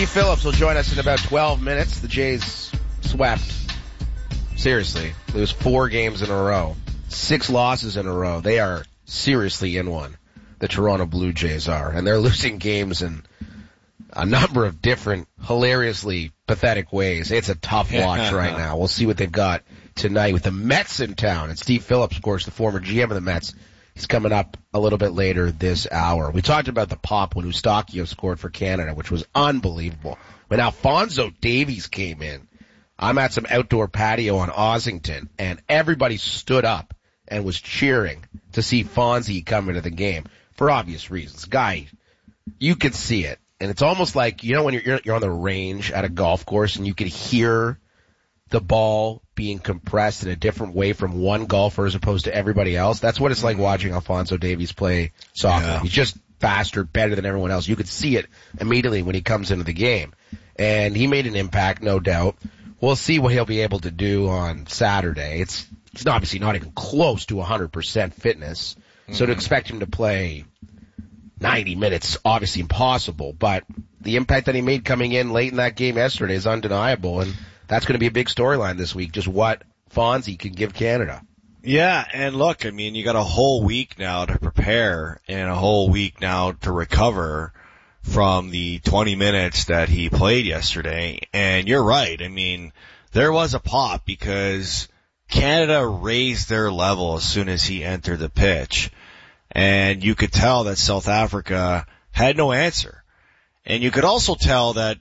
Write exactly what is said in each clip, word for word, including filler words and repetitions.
Steve Phillips will join us in about twelve minutes. The Jays swept. Seriously. Lose four games in a row. Six losses in a row. They are seriously in one. The Toronto Blue Jays are. And they're losing games in a number of different, hilariously pathetic ways. It's a tough watch right now. We'll see what they've got tonight with the Mets in town. And Steve Phillips, of course, the former G M of the Mets, he's coming up a little bit later this hour. We talked about the pop when Eustáquio scored for Canada, which was unbelievable. When Alphonso Davies came in, I'm at some outdoor patio on Ossington, and everybody stood up and was cheering to see Fonzie come into the game for obvious reasons. Guy, you could see it. And it's almost like, you know, when you're, you're on the range at a golf course and you can hear the ball being compressed in a different way from one golfer as opposed to everybody else. That's what it's like watching Alphonso Davies play soccer. Yeah. He's just faster, better than everyone else. You could see it immediately when he comes into the game. And he made an impact, no doubt. We'll see what he'll be able to do on Saturday. It's, it's obviously not even close to one hundred percent fitness. Mm-hmm. So to expect him to play ninety minutes, obviously impossible, but the impact that he made coming in late in that game yesterday is undeniable, and that's going to be a big storyline this week, just what Fonzie can give Canada. Yeah, and look, I mean, you got a whole week now to prepare and a whole week now to recover from the twenty minutes that he played yesterday, and you're right, I mean, there was a pop because Canada raised their level as soon as he entered the pitch. And you could tell that South Africa had no answer. And you could also tell that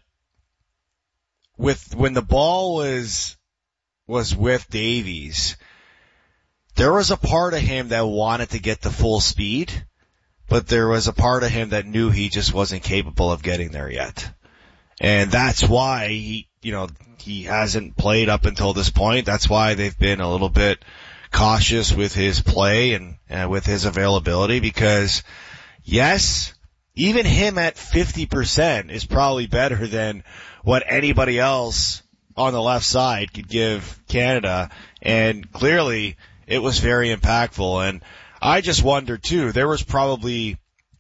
with, when the ball was, was with Davies, there was a part of him that wanted to get to full speed, but there was a part of him that knew he just wasn't capable of getting there yet. And that's why he, you know, he hasn't played up until this point. That's why they've been a little bit cautious with his play and uh, with his availability because, yes, even him at fifty percent is probably better than what anybody else on the left side could give Canada, and clearly it was very impactful. And I just wonder, too, there was probably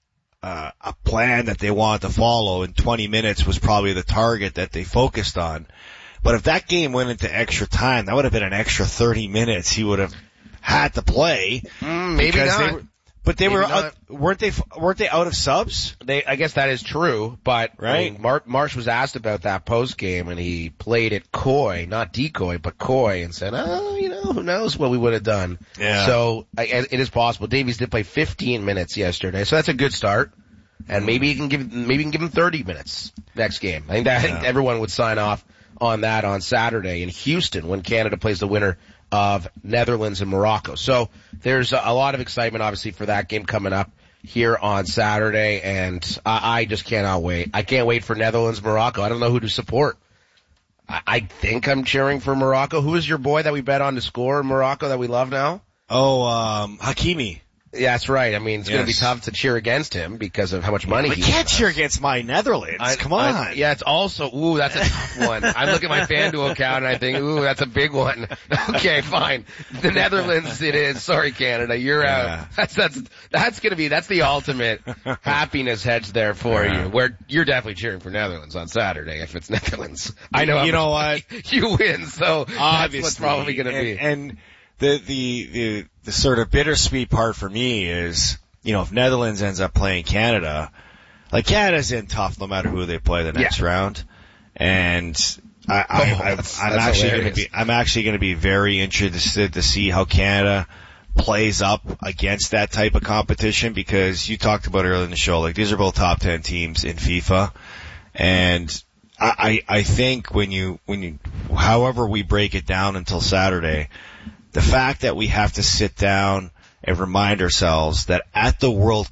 uh, a plan that they wanted to follow, and twenty minutes was probably the target that they focused on. But if that game went into extra time, that would have been an extra thirty minutes he would have had to play. Mm, maybe not. They were, but they maybe were out, weren't they weren't they out of subs? They, I guess that is true, but right. I mean, Mar- Marsh was asked about that post game, and he played it coy, not decoy, but coy, and said, "Oh, you know, who knows what we would have done." Yeah. So I, it is possible. Davies did play fifteen minutes yesterday, so that's a good start. And maybe you can give maybe you can give him thirty minutes next game. I think that yeah. everyone would sign off on that on Saturday in Houston when Canada plays the winner of Netherlands and Morocco. So there's a, a lot of excitement, obviously, for that game coming up here on Saturday, and I, I just cannot wait. I can't wait for Netherlands, Morocco. I don't know who to support. I, I think I'm cheering for Morocco. Who is your boy that we bet on to score in Morocco that we love now? Oh, um, Hakimi. Yeah, that's right. I mean, it's yes. going to be tough to cheer against him because of how much money yeah, he has. can't has. cheer against my Netherlands. I, Come on. I, yeah, it's also, ooh, that's a tough one. I look at my FanDuel account and I think, ooh, that's a big one. Okay, fine. The Netherlands it is. Sorry, Canada. You're yeah. out. That's, that's, that's going to be, that's the ultimate happiness hedge there for yeah. you, where you're definitely cheering for Netherlands on Saturday if it's Netherlands. I know. You know what? You win, so obviously, that's what's probably going to be. And the, the, the, the sort of bittersweet part for me is, you know, if Netherlands ends up playing Canada, like Canada's in tough no matter who they play the next yeah. round. And I, I, oh, I that's, I'm that's actually hilarious. going to be, I'm actually going to be very interested to see how Canada plays up against that type of competition because you talked about earlier in the show, like these are both top ten teams in FIFA. And I, I, I think when you, when you, however we break it down until Saturday, the fact that we have to sit down and remind ourselves that at the World